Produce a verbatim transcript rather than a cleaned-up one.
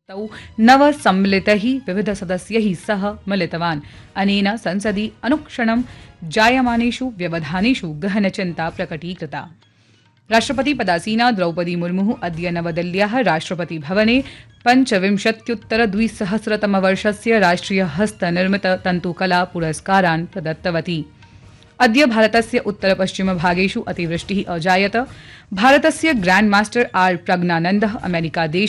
तौ नव सम्मिलितैः विविधसदस्यैः सह मिलितवान्। अनेन संसदि अनुक्षणं जायमानेषु व्यवधानेषु गहनचिन्ता प्रकटीकृता। राष्ट्रपतिपदासीना द्रौपदी मुर्मुः अद्य नवदिल्ल्याः राष्ट्रपतिभवने पञ्चविंशत्युत्तरद्विसहस्रतमवर्षस्य राष्ट्रिय हस्तनिर्मित तन्तुकला पुरस्कारान् प्रदत्तवती। अद्य भारतस्य उत्तरपश्चिमभागेषु अतिवृष्टिः अजायत। भारतस्य ग्रैंड मास्टर आर प्रज्ञानन्दः अमेरिकादेश